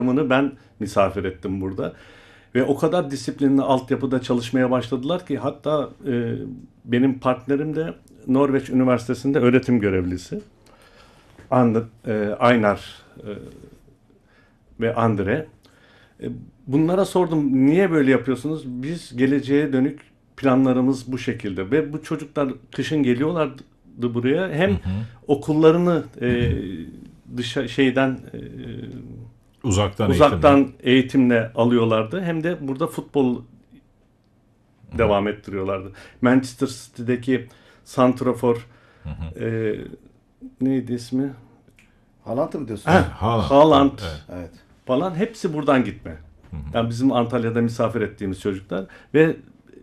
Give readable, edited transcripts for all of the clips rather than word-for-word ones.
ben misafir ettim burada. Ve o kadar disiplinli altyapıda çalışmaya başladılar ki hatta benim partnerim de Norveç Üniversitesi'nde öğretim görevlisi. Einar ve Andre. Bunlara sordum, niye böyle yapıyorsunuz? Biz geleceğe dönük planlarımız bu şekilde. Ve bu çocuklar kışın geliyorlardı buraya. Hem okullarını uzaktan eğitimle alıyorlardı. Hem de burada futbol devam ettiriyorlardı. Manchester City'deki santrafor neydi ismi? Haaland'ı mı diyorsun? Haaland Evet. falan hepsi buradan gitme. Yani bizim Antalya'da misafir ettiğimiz çocuklar ve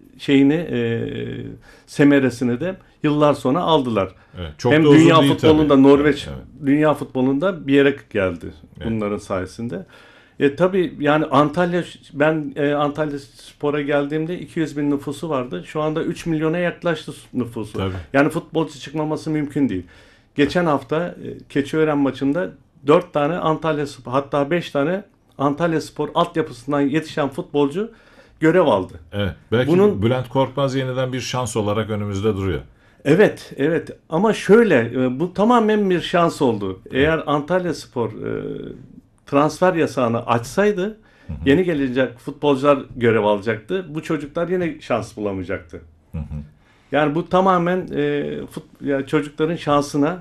semeresini de yıllar sonra aldılar. Evet, çok hem da uzun dünya değil futbolunda tabii. Norveç Evet. dünya futbolunda bir yere geldi bunların sayesinde. Tabii yani ben Antalya Spor'a geldiğimde 200 bin nüfusu vardı. Şu anda 3 milyona yaklaştı nüfusu. Tabii. Yani futbolcu çıkmaması mümkün değil. Geçen hafta Keçiören maçında 4 tane Antalya Spor, hatta 5 tane Antalya Spor altyapısından yetişen futbolcu görev aldı. Evet. Belki Bülent Korkmaz yeniden bir şans olarak önümüzde duruyor. Evet ama şöyle bu tamamen bir şans oldu. Eğer Antalya Spor transfer yasağını açsaydı yeni gelecek futbolcular görev alacaktı. Bu çocuklar yine şans bulamayacaktı. Yani bu tamamen çocukların şansına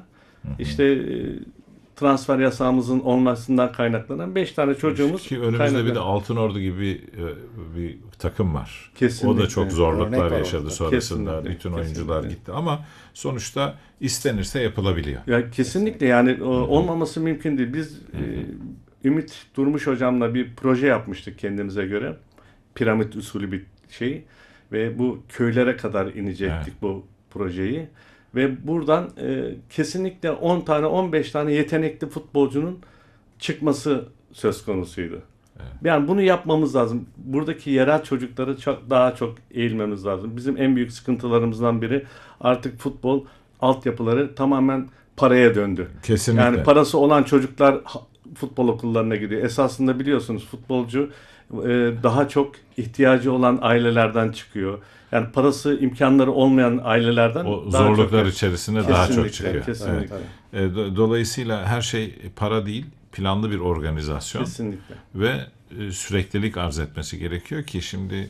transfer yasağımızın olmasından kaynaklanan 5 tane çocuğumuz ki önümüzde bir de Altınordu gibi bir takım var. Kesinlikle. O da çok zorluklar Örnek yaşadı var. sonrasında. Kesinlikle. Bütün oyuncular gitti ama sonuçta istenirse yapılabiliyor. Ya kesinlikle yani olmaması mümkün değil. Biz Ümit Durmuş hocamla bir proje yapmıştık kendimize göre. Piramit usulü bir şey ve bu köylere kadar inecektik bu projeyi. Ve buradan kesinlikle 10 tane 15 tane yetenekli futbolcunun çıkması söz konusuydu. Evet. Yani bunu yapmamız lazım. Buradaki yerel çocukları daha çok eğilmemiz lazım. Bizim en büyük sıkıntılarımızdan biri artık futbol altyapıları tamamen paraya döndü. Kesinlikle. Yani parası olan çocuklar futbol okullarına gidiyor. Esasında biliyorsunuz futbolcu daha çok ihtiyacı olan ailelerden çıkıyor. Yani parası, imkanları olmayan ailelerden o daha zorluklar çok içerisinde daha çok çıkıyor. Kesinlikle. Evet. Dolayısıyla her şey para değil, planlı bir organizasyon. Kesinlikle. Ve süreklilik arz etmesi gerekiyor ki şimdi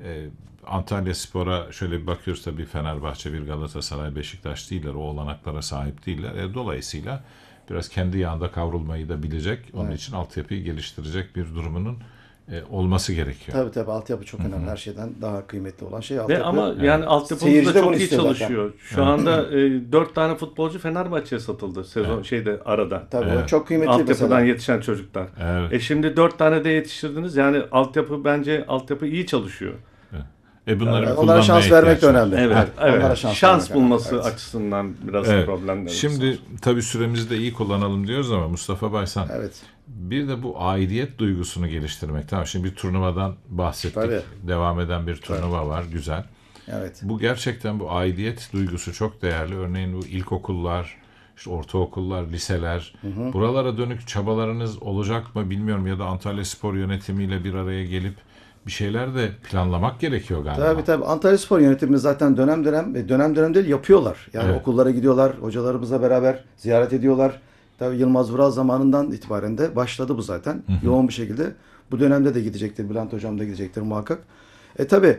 Antalya Spor'a şöyle bir bakıyoruz, tabii Fenerbahçe, bir Galatasaray, Beşiktaş değiller. O olanaklara sahip değiller. Dolayısıyla biraz kendi yağında kavrulmayı da bilecek. Onun için altyapıyı geliştirecek bir durumunun olması gerekiyor. Tabii altyapı çok önemli. Her şeyden daha kıymetli olan şey altyapı. Ama yani altyapımız Seyirci da de çok bunu iyi istiyor çalışıyor. Şu anda 4 tane futbolcu Fenerbahçe'ye satıldı sezon arada. Tabii o çok kıymetli Altyapıdan mesela. yetişen çocuklar. Evet. Şimdi 4 tane de yetiştirdiniz. Yani altyapı iyi çalışıyor. Bunları Onlara şans vermek de önemli. Evet. Onlara Şans bulması evet. açısından biraz problemler. Şimdi tabii süremizi de iyi kullanalım diyoruz ama Mustafa Baysan, Evet. bir de bu aidiyet duygusunu geliştirmek. Tamam, şimdi bir turnuvadan bahsettik. Tabii. Devam eden bir turnuva var. Güzel. Evet. Bu gerçekten, bu aidiyet duygusu çok değerli. Örneğin bu ilkokullar, işte ortaokullar, liseler. Buralara dönük çabalarınız olacak mı bilmiyorum, ya da Antalya Spor yönetimiyle bir araya gelip bir şeyler de planlamak gerekiyor galiba. Tabii. Antalya Spor yönetimini zaten dönem değil yapıyorlar. Yani okullara gidiyorlar, hocalarımızla beraber ziyaret ediyorlar. Tabii Yılmaz Vural zamanından itibaren de başladı bu zaten. Yoğun bir şekilde. Bu dönemde de gidecektir. Bülent Hocam da gidecektir muhakkak. Tabii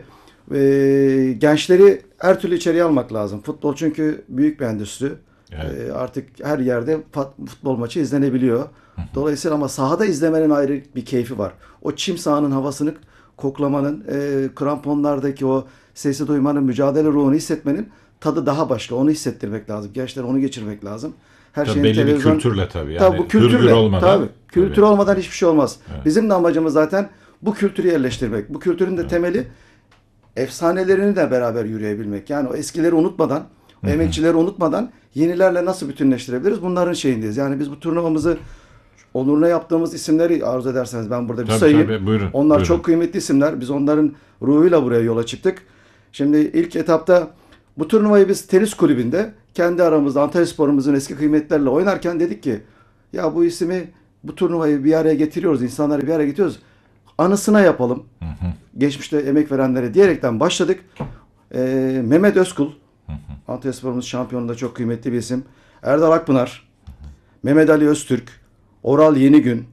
gençleri her türlü içeriye almak lazım. Futbol çünkü büyük bir endüstri. Evet. Artık her yerde futbol maçı izlenebiliyor. Dolayısıyla ama sahada izlemenin ayrı bir keyfi var. O çim sahanın havasını koklamanın, kramponlardaki o sesi duymanın, mücadele ruhunu hissetmenin tadı daha başka. Onu hissettirmek lazım. Gençlere onu geçirmek lazım. Her Tabii şeyin belli televizyon... bir kültürle tabii. Yani tabii bu kültürle. hırgür olmadan. Tabii. Kültür olmadan hiçbir şey olmaz. Evet. Bizim de amacımız zaten bu kültürü yerleştirmek. Bu kültürün de temeli efsanelerini de beraber yürüyebilmek. Yani o eskileri unutmadan, o emekçileri unutmadan yenilerle nasıl bütünleştirebiliriz? Bunların şeyindeyiz. Yani biz bu turnuvamızı onuruna yaptığımız isimleri arzu ederseniz ben burada bir sayayım. Tabii, buyurun. Onlar çok kıymetli isimler. Biz onların ruhuyla buraya yola çıktık. Şimdi ilk etapta bu turnuvayı biz tenis kulübünde kendi aramızda Antalyaspor'umuzun eski kıymetlerle oynarken dedik ki ya bu ismi bu turnuvayı bir araya getiriyoruz, insanları bir araya getiriyoruz. Anısına yapalım. Geçmişte emek verenlere diyerekten başladık. Mehmet Özkul, Antalyaspor'umuz şampiyonunda çok kıymetli bir isim. Erdal Akpınar, Mehmet Ali Öztürk, Oral Yenigün,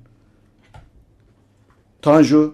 Tanju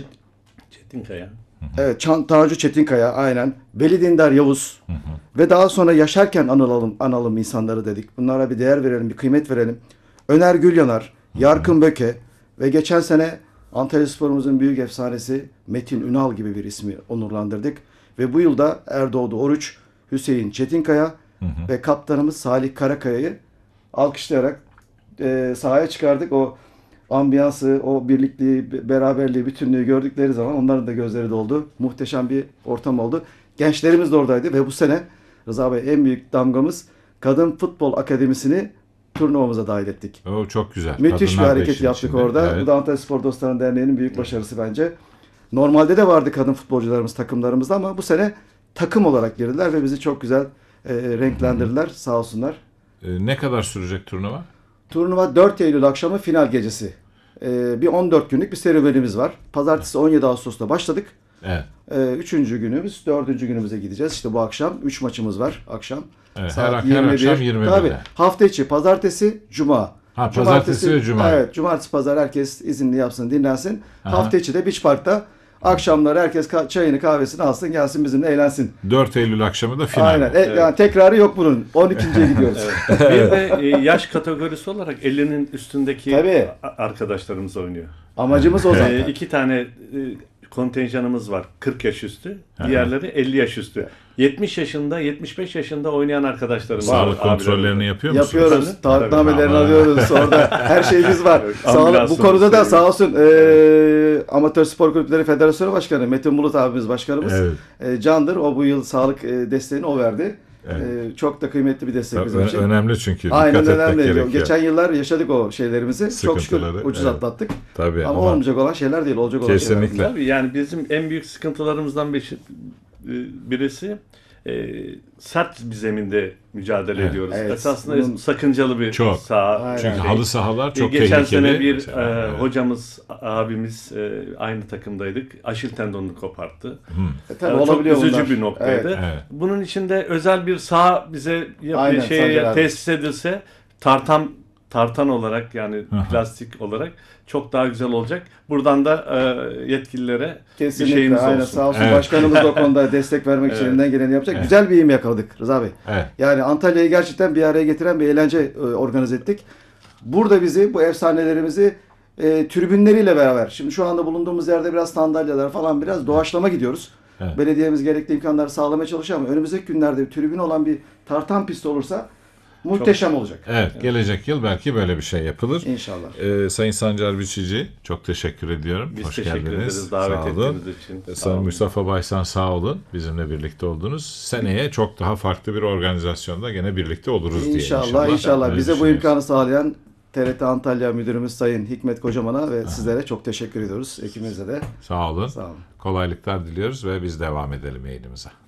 Çetinkaya. Evet, Tanju Çetinkaya aynen. Veli Dindar Yavuz. Ve daha sonra yaşarken analım insanları dedik. Bunlara bir değer verelim, bir kıymet verelim. Öner Gülyanar, Yarkın Böke ve geçen sene Antalyaspor'umuzun büyük efsanesi Metin Ünal gibi bir ismi onurlandırdık. Ve bu yılda Erdoğdu Oruç, Hüseyin Çetinkaya ve kaptanımız Salih Karakaya'yı alkışlayarak sahaya çıkardık. O ambiyansı, o birlikliği, beraberliği, bütünlüğü gördükleri zaman onların da gözleri doldu. Muhteşem bir ortam oldu. Gençlerimiz de oradaydı ve bu sene Rıza Bey en büyük damgamız Kadın Futbol Akademisi'ni turnuvamıza dahil ettik. O çok güzel. Müthiş Kadınlar bir da hareket işin yaptık içinde. orada. Evet. Bu da Antalya Spor Dostları Derneği'nin büyük başarısı bence. Normalde de vardı kadın futbolcularımız takımlarımızda ama bu sene takım olarak girdiler ve bizi çok güzel renklendirdiler. Sağ olsunlar. Ne kadar sürecek turnuva? Turnuva 4 Eylül akşamı final gecesi. Bir 14 günlük bir serüvenimiz var. Pazartesi 17 Ağustos'ta başladık. Evet. 3. günümüz, 4. günümüze gideceğiz. İşte bu akşam 3 maçımız var akşam. Evet, Saat her akşam 21'de. Tabii. Hafta içi pazartesi, cuma. Pazartesi ve cuma. Evet, cumartesi pazar herkes izinli yapsın, dinlensin. Hafta içi de Beach Park'ta akşamları herkes çayını kahvesini alsın, gelsin bizimle eğlensin. 4 Eylül akşamı da final. Aynen. Yani tekrarı yok bunun. 12.ye gidiyoruz. Bir de yaş kategorisi olarak 50'nin üstündeki Tabii. arkadaşlarımız oynuyor. Amacımız o zaten. 2 tane kontenjanımız var. 40 yaş üstü. Diğerleri 50 yaş üstü. 70 yaşında, 75 yaşında oynayan arkadaşlarımız var. Sağlık kontrollerini yapıyor musunuz? Yapıyoruz. Taahhütnamelerini alıyoruz. Orada her şeyimiz var. Bu konuda da sağ olsun Amatör Spor Kulüpleri Federasyonu Başkanı Metin Bulut abimiz başkanımız candır. O bu yıl sağlık desteğini o verdi. Evet. Çok da kıymetli bir destek bizim için. Önemli çünkü. Aynen dikkat önemli. etmek gerekiyor. Geçen yıllar yaşadık o şeylerimizi. Çok şükür ucuz atlattık. Tabii, ama olmayacak olan şeyler değil. Olacak olan şeyler. Kesinlikle. Tabii yani bizim en büyük sıkıntılarımızdan birisi sert bir zeminde mücadele ediyoruz. Evet. Esasında sakıncalı bir saha. Çünkü halı sahalar çok geçen tehlikeli. Sene bir hocamız, abimiz aynı takımdaydık. Aşil tendonunu koparttı. Çok üzücü bir noktaydı. Evet. Bunun için de özel bir saha bize tesis edilse tartan olarak yani plastik olarak çok daha güzel olacak. Buradan da yetkililere kesinlikle, bir şeyimiz aynen, olsun. Sağ olsun başkanımız da o konuda destek vermek için elinden geleni yapacak. Güzel bir iyim yakaladık Rıza Bey. Yani Antalya'yı gerçekten bir araya getiren bir eğlence organize ettik. Burada bizi, bu efsanelerimizi tribünleriyle beraber, şimdi şu anda bulunduğumuz yerde biraz sandalyeler falan biraz doğaçlama gidiyoruz. Belediyemiz gerekli imkanları sağlamaya çalışıyor ama önümüzdeki günlerde tribün olan bir tartan pisti olursa muhteşem olacak. Evet, gelecek yıl belki böyle bir şey yapılır. İnşallah. Sayın Sancar Biçici, çok teşekkür ediyorum. Biz hoş teşekkür geldiniz. ederiz davet ettiğiniz için. Sayın Mustafa Baysan sağ olun. Bizimle birlikte oldunuz. Seneye çok daha farklı bir organizasyonda gene birlikte oluruz diye. İnşallah. Bize bu imkanı sağlayan TRT Antalya Müdürümüz Sayın Hikmet Kocaman'a ve sizlere çok teşekkür ediyoruz. Ekibimize de. Sağ olun. Sağ olun. Kolaylıklar diliyoruz ve biz devam edelim yayınımıza.